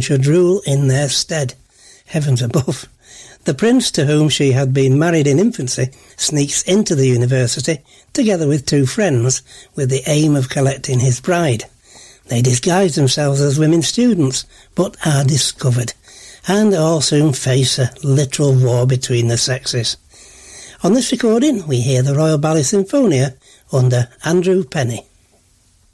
should rule in their stead. Heavens above. The prince to whom she had been married in infancy sneaks into the university together with 2 friends with the aim of collecting his bride. They disguise themselves as women students but are discovered, and all soon face a literal war between the sexes. On this recording we hear the Royal Ballet Sinfonia under Andrew Penny.